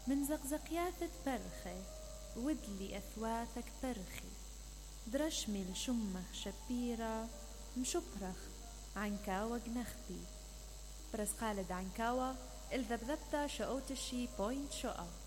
من زقزقياثة برخي ودلي أثواثك برخي درشمي لشمه شبيرة مشبرخ عنكاوة جنخبي برس خالد عنكاوة الذبذبتا شقوتشي بوينت شقا.